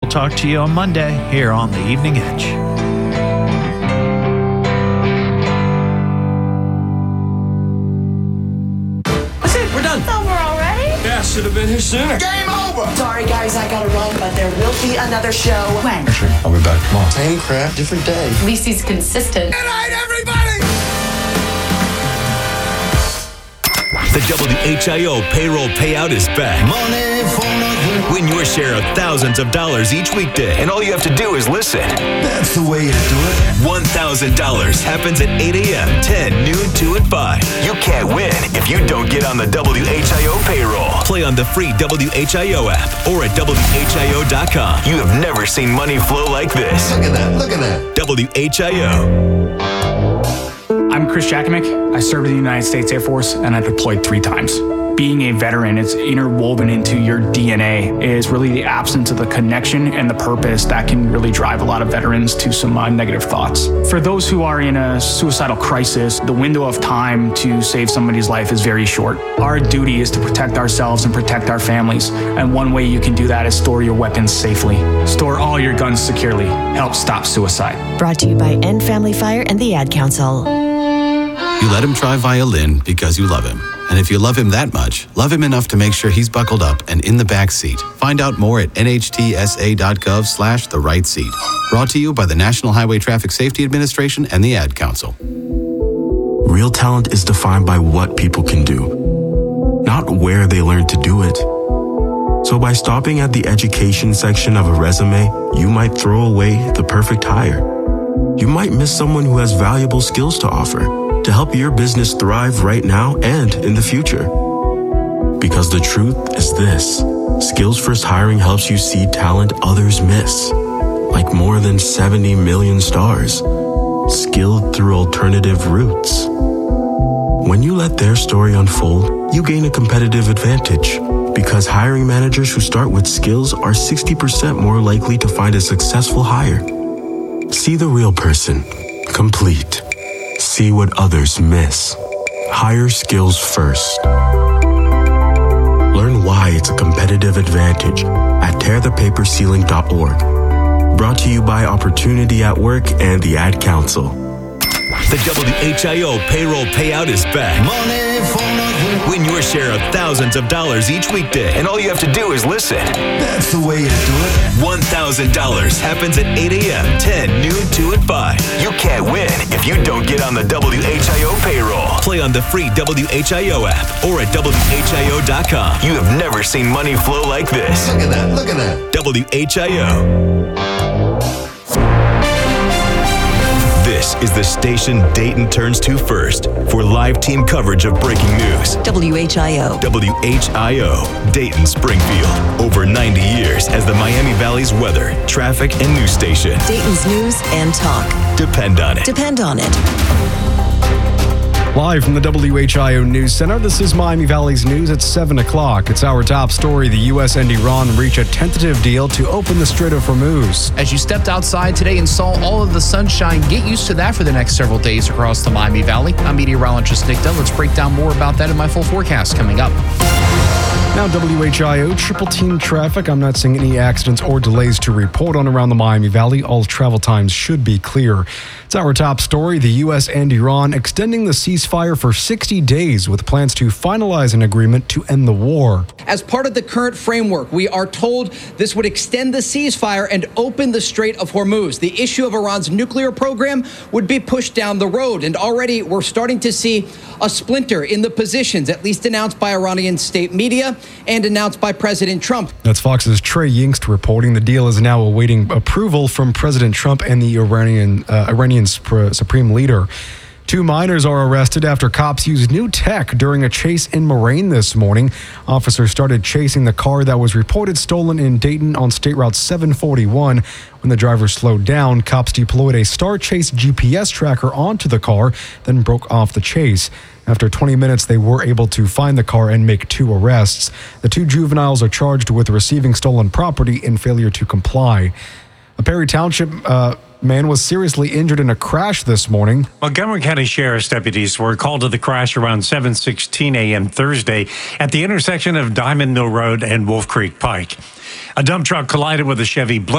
Talk to you on Monday here on The Evening Edge. That's it, we're done. It's over already? Yeah, should have been here sooner. Game over! Sorry, guys, I gotta run, but there will be another show. When? Sure, I'll be back tomorrow. Same crap, different day. At least he's consistent. Good night, everybody! The WHIO payroll payout is back. Money for nothing. Win your share of thousands of dollars each weekday, and all you have to do is listen. That's the way to do it. $1,000 happens at 8 a.m., 10, noon, 2, and 5. You can't win if you don't get on the WHIO payroll. Play on the free WHIO app or at WHIO.com. You have never seen money flow like this. Look at that, look at that. WHIO. I'm Chris Jakovic. I served in the United States Air Force and I deployed 3 times. Being a veteran, it's interwoven into your DNA, is really the absence of the connection and the purpose that can really drive a lot of veterans to some negative thoughts. For those who are in a suicidal crisis, the window of time to save somebody's life is very short. Our duty is to protect ourselves and protect our families. And one way you can do that is store your weapons safely. Store all your guns securely. Help stop suicide. Brought to you by End Family Fire and the Ad Council. You let him try violin because you love him. And if you love him that much, love him enough to make sure he's buckled up and in the back seat. Find out more at nhtsa.gov/the right seat. Brought to you by the National Highway Traffic Safety Administration and the Ad Council. Real talent is defined by what people can do, not where they learn to do it. So by stopping at the education section of a resume, you might throw away the perfect hire. You might miss someone who has valuable skills to offer to help your business thrive right now and in the future. Because the truth is this: Skills First Hiring helps you see talent others miss, like more than 70 million stars, skilled through alternative routes. When you let their story unfold, you gain a competitive advantage, because hiring managers who start with skills are 60% more likely to find a successful hire. See the real person, complete. See what others miss. Hire skills first. Learn why it's a competitive advantage at tearthepaperceiling.org. Brought to you by Opportunity at Work and the Ad Council. The WHIO payroll payout is back. Money for nothing. Win your share of thousands of dollars each weekday, and all you have to do is listen. That's the way to do it. $1,000 happens at 8 a.m., 10, noon, 2, and 5. You can't win if you don't get on the WHIO payroll. Play on the free WHIO app or at WHIO.com. You have never seen money flow like this. Look at that, look at that. WHIO. This is the station Dayton turns to first for live team coverage of breaking news. WHIO. WHIO, Dayton, Springfield. Over 90 years as the Miami Valley's weather, traffic, and news station. Dayton's news and talk. Depend on it. Depend on it. Live from the WHIO News Center, this is Miami Valley's News at 7 o'clock. It's our top story. The U.S. and Iran reach a tentative deal to open the Strait of Hormuz. As you stepped outside today and saw all of the sunshine, get used to that for the next several days across the Miami Valley. I'm meteorologist Nick Dunn. Let's break down more about that in my full forecast coming up. Now, WHIO triple team traffic. I'm not seeing any accidents or delays to report on around the Miami Valley. All travel times should be clear. It's our top story. The U.S. and Iran extending the ceasefire for 60 days with plans to finalize an agreement to end the war. As part of the current framework, we are told this would extend the ceasefire and open the Strait of Hormuz. The issue of Iran's nuclear program would be pushed down the road. And already we're starting to see a splinter in the positions, at least announced by Iranian state media and announced by President Trump. That's Fox's Trey Yingst reporting. The deal is now awaiting approval from President Trump and the Iranian Supreme Leader. 2 minors are arrested after cops used new tech during a chase in Moraine this morning. Officers started chasing the car that was reported stolen in Dayton on State Route 741. When the driver slowed down, cops deployed a Star Chase GPS tracker onto the car, then broke off the chase. After 20 minutes, they were able to find the car and make 2 arrests. The 2 juveniles are charged with receiving stolen property and failure to comply. A Perry Township man was seriously injured in a crash this morning. Montgomery County Sheriff's deputies were called to the crash around 7:16 a.m. Thursday at the intersection of Diamond Mill Road and Wolf Creek Pike. A dump truck collided with a Chevy